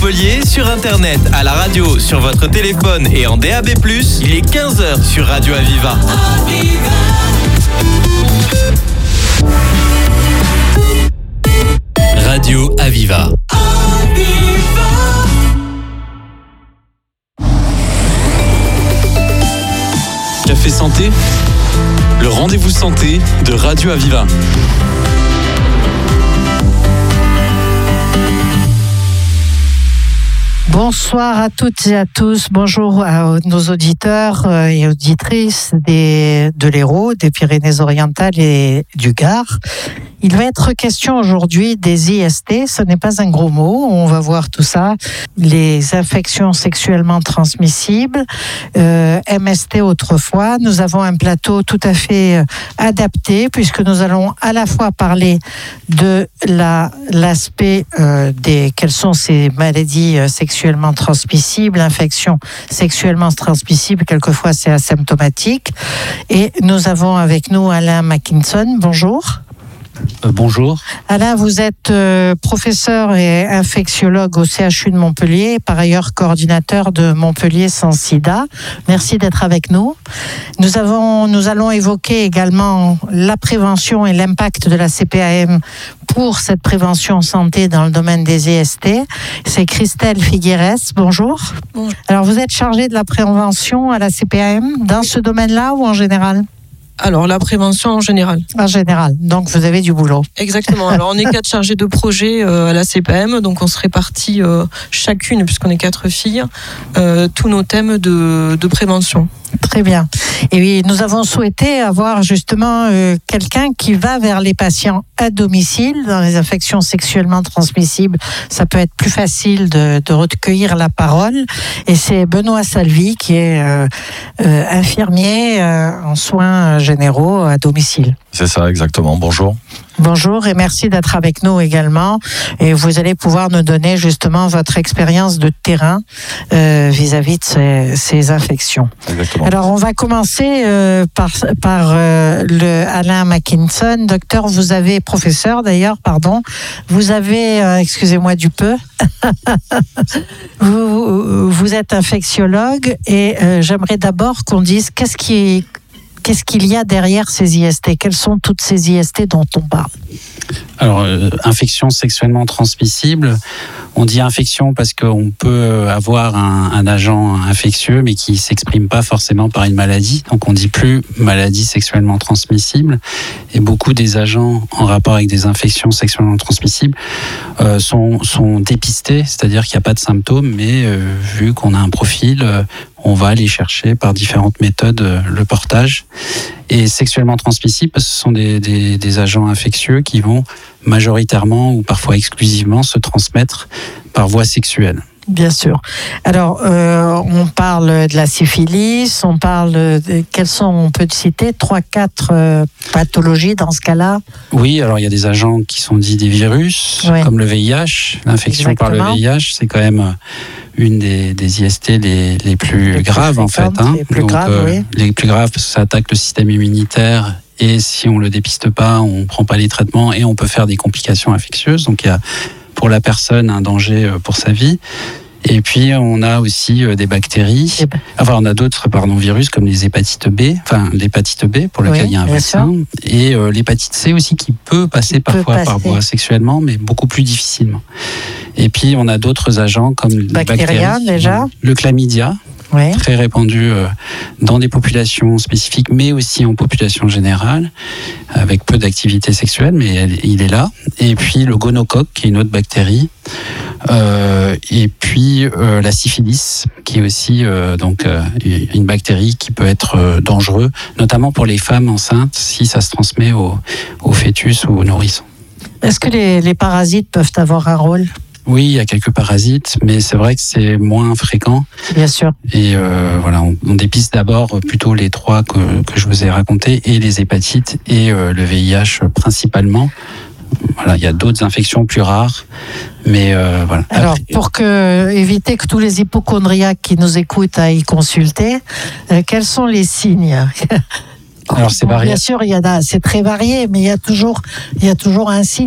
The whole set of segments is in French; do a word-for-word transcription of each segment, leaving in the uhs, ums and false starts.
Montpellier, sur Internet, à la radio, sur votre téléphone et en D A B plus, il est quinze heures sur Radio Aviva. Radio Aviva. Café Santé, le rendez-vous santé de Radio Aviva. Bonsoir à toutes et à tous. Bonjour à nos auditeurs et auditrices des, de l'Hérault, des Pyrénées-Orientales et du Gard. Il va être question aujourd'hui des I S T. Ce n'est pas un gros mot. On va voir tout ça. Les infections sexuellement transmissibles, euh, M S T autrefois. Nous avons un plateau tout à fait adapté puisque nous allons à la fois parler de la, l'aspect euh, des quelles sont ces maladies sexuellement transmissibles, infections sexuellement transmissibles. Quelquefois, c'est asymptomatique. Et nous avons avec nous Alain Mackinson. Bonjour. Euh, bonjour. Alain, vous êtes euh, professeur et infectiologue au C H U de Montpellier, par ailleurs coordinateur de Montpellier sans sida. Merci d'être avec nous. Nous, avons, nous allons évoquer également la prévention et l'impact de la C P A M pour cette prévention santé dans le domaine des I S T. C'est Christelle Figueres. Bonjour. Bonjour. Alors, vous êtes chargée de la prévention à la C P A M dans ce domaine-là ou en général ? Alors, la prévention en général. En général, donc vous avez du boulot. Exactement. Alors, on est quatre chargés de projet euh, à la C P A M, donc on se répartit euh, chacune, puisqu'on est quatre filles, euh, tous nos thèmes de, de prévention. Très bien. Et oui, nous avons souhaité avoir justement euh, quelqu'un qui va vers les patients à domicile dans les infections sexuellement transmissibles. Ça peut être plus facile de, de recueillir la parole. Et c'est Benoît Salvi qui est euh, euh, infirmier euh, en soins généraux à domicile. C'est ça, exactement. Bonjour. Bonjour et merci d'être avec nous également. Et vous allez pouvoir nous donner justement votre expérience de terrain euh, vis-à-vis de ces, ces infections. Exactement. Alors on va commencer euh, par, par euh, le Alain Mackinson. Docteur, vous avez, professeur d'ailleurs, pardon, vous avez, euh, excusez-moi du peu, vous, vous êtes infectiologue et euh, j'aimerais d'abord qu'on dise qu'est-ce qui est Qu'est-ce qu'il y a derrière ces I S T ? Quelles sont toutes ces I S T dont on parle ? Alors, euh, infection sexuellement transmissible, on dit infection parce qu'on peut avoir un, un agent infectieux, mais qui ne s'exprime pas forcément par une maladie. Donc, on ne dit plus maladie sexuellement transmissible. Et beaucoup des agents en rapport avec des infections sexuellement transmissibles euh, sont, sont dépistés, c'est-à-dire qu'il n'y a pas de symptômes, mais euh, vu qu'on a un profil, euh, on va aller chercher par différentes méthodes euh, le portage. Et sexuellement transmissibles, ce sont des, des, des agents infectieux qui vont majoritairement ou parfois exclusivement se transmettre par voie sexuelle. Bien sûr. Alors, euh, on parle de la syphilis, on parle de quelles sont, on peut citer trois, quatre euh, pathologies dans ce cas-là. Oui, alors il y a des agents qui sont dits des virus, ouais. Comme le V I H. L'infection Exactement. Par le V I H, c'est quand même une des, des I S T les, les plus les graves plus en fait. Hein. Les plus Donc, graves, euh, oui. Les plus graves parce que ça attaque le système immunitaire. Et si on le dépiste pas, on prend pas les traitements et on peut faire des complications infectieuses. Donc il y a pour la personne un danger pour sa vie. Et puis on a aussi des bactéries. Enfin, on a d'autres pardon virus comme les hépatites B, enfin l'hépatite B pour lequel oui, il y a un vaccin, et euh, l'hépatite C aussi qui peut passer qui parfois peut passer. Par voie sexuellement, mais beaucoup plus difficilement. Et puis on a d'autres agents comme les bactéries, déjà, le chlamydia. Oui. Très répandu dans des populations spécifiques, mais aussi en population générale, avec peu d'activité sexuelle, mais il est là. Et puis le gonocoque, qui est une autre bactérie. Euh, et puis euh, la syphilis, qui est aussi euh, donc euh, une bactérie qui peut être euh, dangereuse, notamment pour les femmes enceintes, si ça se transmet au, au fœtus ou au nourrisson. Est-ce que les, les parasites peuvent avoir un rôle ? Oui, il y a quelques parasites, mais c'est vrai que c'est moins fréquent. Bien sûr. Et euh, voilà, on, on dépiste d'abord plutôt les trois que, que je vous ai racontés, et les hépatites et euh, le V I H principalement. Voilà, il y a d'autres infections plus rares, mais euh, voilà. Alors, Après, pour que, éviter que tous les hypochondriaques qui nous écoutent aillent consulter, euh, quels sont les signes ? Alors, c'est bon, varié. Bien sûr, il y a, c'est très varié, mais il y a toujours, il y a toujours un signe.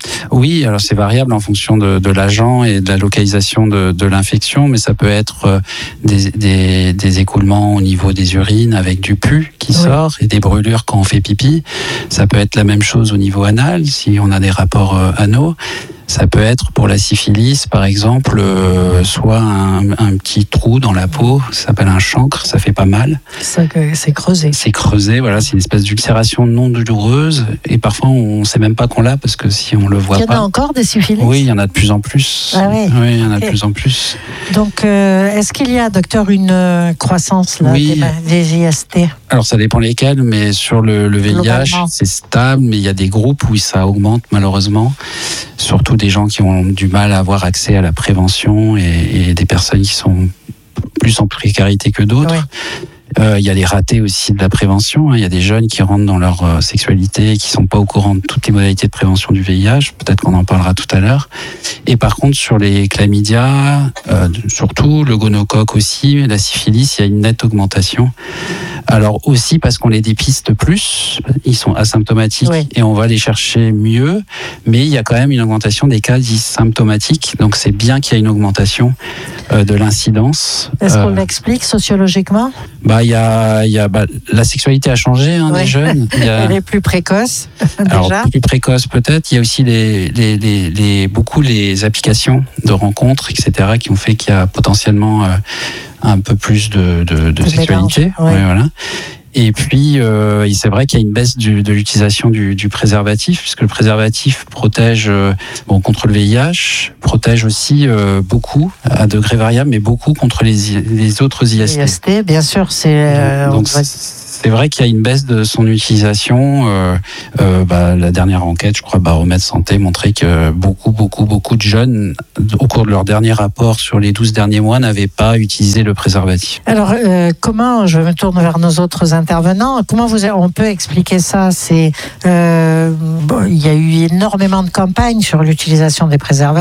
Oui, alors c'est variable en fonction de, de l'agent et de la localisation de, de l'infection, mais ça peut être des, des, des écoulements au niveau des urines avec du pus qui oui. sort et des brûlures quand on fait pipi. Ça peut être la même chose au niveau anal, si on a des rapports euh, anaux. Ça peut être pour la syphilis, par exemple, euh, soit un, un petit trou dans la peau, ça s'appelle un chancre, ça fait pas mal. Ça, c'est creusé. C'est creusé, voilà, c'est une espèce d'ulcération non douloureuse, et parfois on ne sait même pas qu'on l'a parce que si on le voit pas. Il y en a encore des syphilis ? Oui, il y en a de plus en plus. Ah oui. Oui, il y en a okay. de plus en plus. Donc, euh, est-ce qu'il y a, docteur, une euh, croissance là, oui. des, des I S T ? Alors ça dépend lesquels, mais sur le, le V I H, c'est stable, mais il y a des groupes où ça augmente malheureusement. Surtout des gens qui ont du mal à avoir accès à la prévention et, et des personnes qui sont plus en précarité que d'autres. Oui. Euh, il y a les ratés aussi de la prévention. Hein. Il y a des jeunes qui rentrent dans leur euh, sexualité et qui sont pas au courant de toutes les modalités de prévention du V I H. Peut-être qu'on en parlera tout à l'heure. Et par contre, sur les chlamydia, euh, surtout le gonocoque aussi, la syphilis, il y a une nette augmentation. Alors aussi parce qu'on les dépiste plus, ils sont asymptomatiques oui. et on va les chercher mieux, mais il y a quand même une augmentation des cas dits symptomatiques. Donc c'est bien qu'il y ait une augmentation euh, de l'incidence. Est-ce qu'on euh, l'explique sociologiquement ? Bah il y a, il y a bah, la sexualité a changé hein, oui. des jeunes. Il y a, elle est plus précoce alors, déjà. Plus précoce peut-être. Il y a aussi les, les, les, les beaucoup les applications de rencontres, et cetera, qui ont fait qu'il y a potentiellement euh, un peu plus de, de, de, de sexualité. Oui. Ouais, voilà. Et puis, euh, c'est vrai qu'il y a une baisse du, de l'utilisation du, du préservatif, puisque le préservatif protège euh, bon, contre le V I H, protège aussi euh, beaucoup, à degré variable, mais beaucoup contre les, les autres I S T. I S T, bien sûr, c'est... Euh, donc, donc c'est vrai qu'il y a une baisse de son utilisation. Euh, euh, bah, la dernière enquête, je crois, Baromètre Santé, montrait que beaucoup, beaucoup, beaucoup de jeunes, au cours de leur dernier rapport sur les douze derniers mois, n'avaient pas utilisé le préservatif. Alors, euh, comment, je me tourne vers nos autres intervenants, comment vous, on peut expliquer ça ? C'est, euh, bon, il y a eu énormément de campagnes sur l'utilisation des préservatifs.